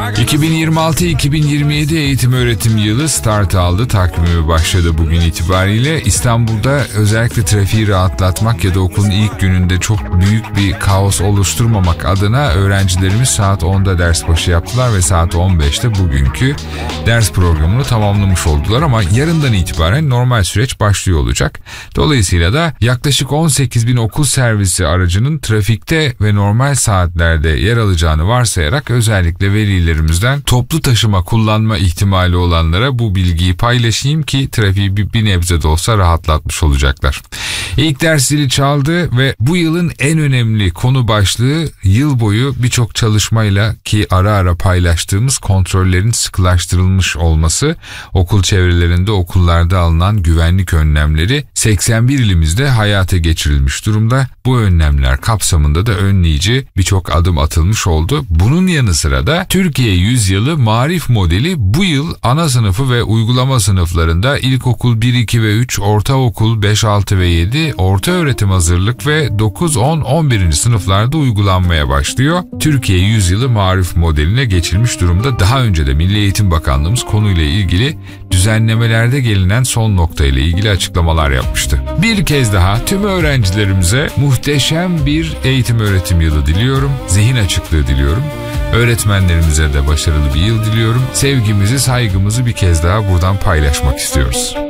2026-2027 eğitim öğretim yılı start aldı. Takvimi başladı bugün itibariyle. İstanbul'da özellikle trafiği rahatlatmak ya da okulun ilk gününde çok büyük bir kaos oluşturmamak adına öğrencilerimiz saat 10'da ders başı yaptılar ve saat 15'te bugünkü ders programını tamamlamış oldular ama yarından itibaren normal süreç başlıyor olacak. Dolayısıyla da yaklaşık 18.000 okul servisi aracının trafikte ve normal saatlerde yer alacağını varsayarak özellikle velilerimizden toplu taşıma kullanma ihtimali olanlara bu bilgiyi paylaşayım ki trafiği bir nebze de olsa rahatlatmış olacaklar. İlk ders zili çaldı ve bu yılın en önemli konu başlığı yıl boyu birçok çalışmayla ki ara ara paylaştığımız kontrollerin sıkılaştırılmış olması, okul çevrelerinde okullarda alınan güvenlik önlemleri 81 ilimizde hayata geçirilmiş durumda. Bu önlemler kapsamında da önleyici birçok adım atılmış oldu. Bunun yanı sıra da Türkiye Yüzyılı Marif modeli bu yıl ana sınıfı ve uygulama sınıflarında ilkokul 1, 2 ve 3, ortaokul 5, 6 ve 7, orta öğretim hazırlık ve 9, 10, 11. sınıflarda uygulanmaya başlıyor. Türkiye Yüzyılı Marif modeline geçilmiş durumda. Daha önce de Milli Eğitim Bakanlığımız konuyla ilgili düzenlemelerde gelinen son nokta ile ilgili açıklamalar yapmıştı. Bir kez daha tüm öğrencilerimize muhteşem bir eğitim öğretim yılı diliyorum. Zihin açıklığı diliyorum. Öğretmenlerimize de başarılı bir yıl diliyorum. Sevgimizi, saygımızı bir kez daha buradan paylaşmak istiyoruz.